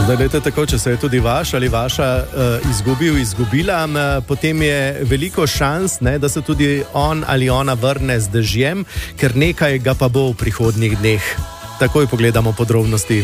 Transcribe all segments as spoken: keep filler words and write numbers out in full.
Zdaj, lete tako, če se je tudi vaš ali vaša uh, izgubil, izgubila, um, potem je veliko šans, ne, da se tudi on ali ona vrne z dežjem, ker nekaj ga pa bo v prihodnjih dneh. Takoj pogledamo podrobnosti.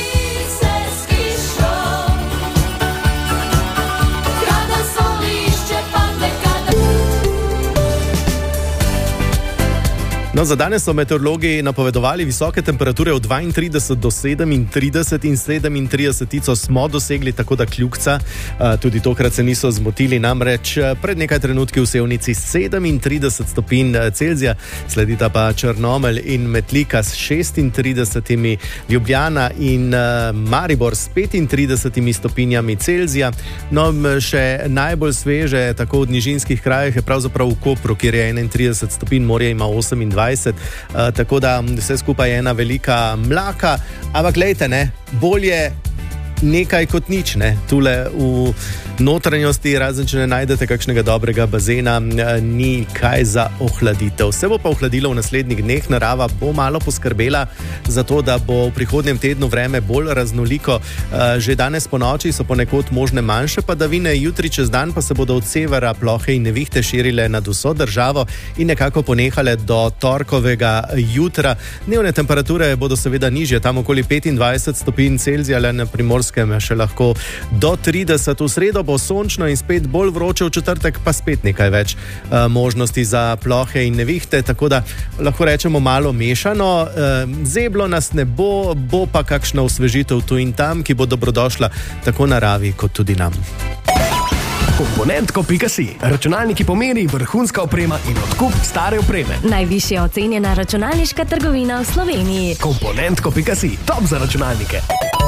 No, za danes so meteorologi napovedovali visoke temperature od dvaintrideset do sedemintrideset in sedemintridesetico smo dosegli, tako da kljukca. Tudi tokrat se niso zmotili, namreč pred nekaj trenutki v Sevnici sedemintrideset stopinj Celzija, sledita pa Črnomelj in Metlika s šestintridesetimi, Ljubljana in Maribor s petintridesetimi stopinjami Celzija. No, še najbolj sveže, tako v nižinskih krajih, je pravzaprav v Kopru, kjer je enaintrideset stopinj, morje ima osemindvajset. Uh, tako da vse skupaj je ena velika mlaka, ampak glejte, ne, bolje nekaj kot nič, ne, tule v notranjosti, razen če ne najdete kakšnega dobrega bazena, ni kaj za ohladitev. Se bo pa ohladilo v naslednjih dneh, narava bo malo poskrbela za to, da bo v prihodnjem tednu vreme bolj raznoliko. Že danes po noči so ponekod možne manjše padavine, jutri čez dan pa se bodo od severa plohe in nevihte širile nad vso državo in nekako ponehale do torkovega jutra. Dnevne temperature bodo seveda nižje, tam okoli petindvajset stopinj Celzija, le na Primorskem še lahko do trideset. V sredo bo sončno in spet bolj vroče, v četrtek pa spet nekaj več uh, možnosti za plohe in nevihte, tako da lahko rečemo malo mešano. Uh, zeblo nas ne bo, bo pa kakšna osvežitev tu in tam, ki bo dobrodošla tako naravi kot tudi nam. Komponentko pika si. Računalniki pomeri, vrhunska oprema in odkup stare opreme. Najvišje ocenjena računalniška trgovina v Sloveniji. Komponentko pika si. Top za računalnike.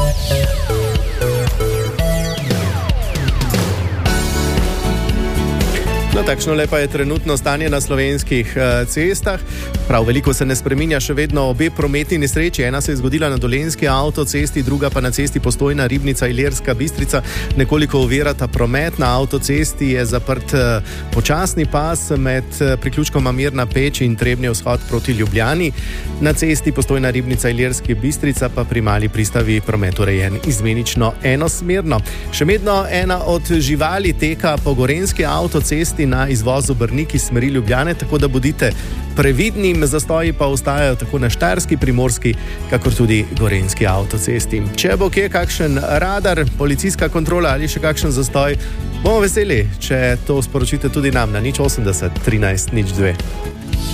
No, takšno lepa je trenutno stanje na slovenskih uh, cestah. Prav veliko se ne spreminja, še vedno obe prometni nesreči. Ena se je zgodila na Dolenjski avtocesti, druga pa na cesti Postojna Ribnica Ilirska Bistrica. Nekoliko ovirata promet. Na avtocesti je zaprt uh, počasni pas med uh, priključkoma Mirna Peč in Trebnje vzhod proti Ljubljani. Na cesti Postojna Ribnica Ilirska Bistrica pa pri Mali Pristavi promet urejen izmenično enosmerno. Še vedno ena od živali teka po gorenjski avtocesti na izvozu Brnik iz smeri Ljubljane, tako da bodite previdni, zastoji pa ostajajo tako na štajerski, primorski, kakor tudi gorenjski avtocesti. Če bo kje kakšen radar, policijska kontrola ali še kakšen zastoj, bomo veseli, če to sporočite tudi nam na nič osemdeset trinajst nič dve.